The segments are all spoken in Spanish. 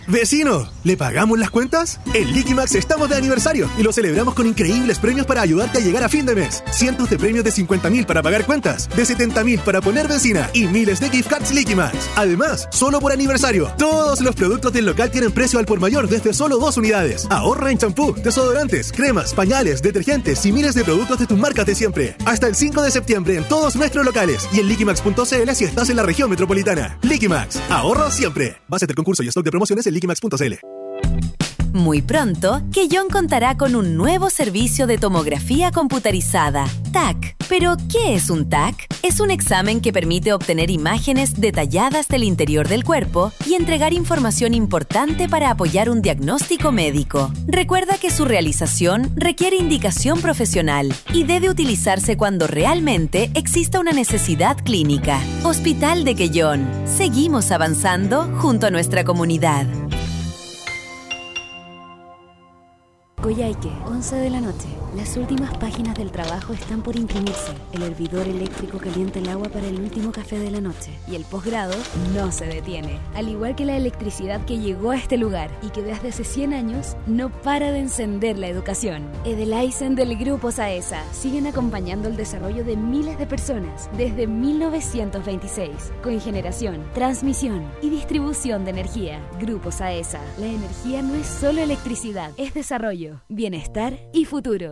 ¡Vecino! ¿Le pagamos las cuentas? En Liquimax estamos de aniversario y lo celebramos con increíbles premios para ayudarte a llegar a fin de mes. Cientos de premios de 50.000 para pagar cuentas, de 70.000 para poner benzina y miles de gift cards Liquimax. Además, solo por aniversario, todos los productos del local tienen precio al por mayor desde solo 2 unidades. Ahorra en champú, desodorantes, cremas, pañales, detergentes y miles de productos de tus marcas de siempre. Hasta el 5 de septiembre en todos nuestros locales y en liquimax.cl si estás en la región metropolitana. Liquimax, ahorro siempre. Base del concurso y stock de promociones en liquimax.cl. Muy pronto, Quellón contará con un nuevo servicio de tomografía computarizada, TAC. ¿Pero qué es un TAC? Es un examen que permite obtener imágenes detalladas del interior del cuerpo y entregar información importante para apoyar un diagnóstico médico. Recuerda que su realización requiere indicación profesional y debe utilizarse cuando realmente exista una necesidad clínica. Hospital de Quellón. Seguimos avanzando junto a nuestra comunidad. Coyhaique, 11 de la noche. Las últimas páginas del trabajo están por imprimirse. El hervidor eléctrico calienta el agua para el último café de la noche. Y el posgrado no se detiene. Al igual que la electricidad que llegó a este lugar y que desde hace 100 años no para de encender la educación. Edelaisen del Grupo Saesa siguen acompañando el desarrollo de miles de personas desde 1926 con generación, transmisión y distribución de energía. Grupo Saesa. La energía no es solo electricidad, es desarrollo, bienestar y futuro.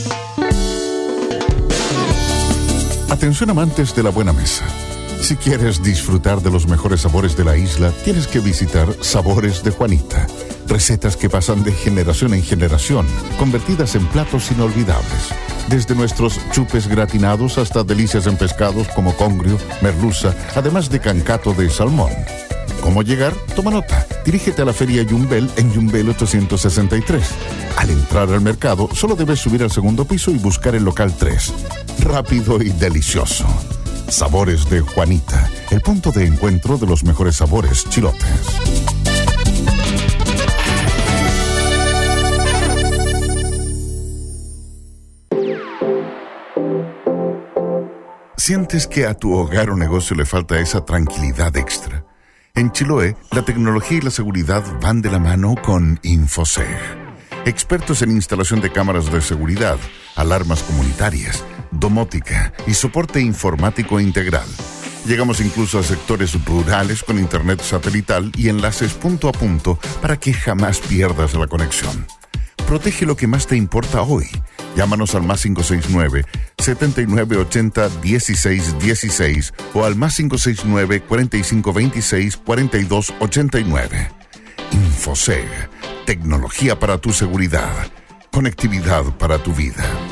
Atención amantes de la buena mesa. Si quieres disfrutar de los mejores sabores de la isla, tienes que visitar Sabores de Juanita. Recetas que pasan de generación en generación, convertidas en platos inolvidables. Desde nuestros chupes gratinados hasta delicias en pescados como congrio, merluza, además de cancato de salmón. ¿Cómo llegar? Toma nota. Dirígete a la Feria Yumbel en Yumbel 863. Al entrar al mercado, solo debes subir al segundo piso y buscar el local 3. Rápido y delicioso. Sabores de Juanita, el punto de encuentro de los mejores sabores chilotes. ¿Sientes que a tu hogar o negocio le falta esa tranquilidad extra? En Chiloé, la tecnología y la seguridad van de la mano con Infoseg. Expertos en instalación de cámaras de seguridad, alarmas comunitarias, domótica y soporte informático integral. Llegamos incluso a sectores rurales con internet satelital y enlaces punto a punto para que jamás pierdas la conexión. Protege lo que más te importa hoy. Llámanos al más 569-7980-1616 o al más 569-4526-4289. Infoseg, tecnología para tu seguridad, conectividad para tu vida.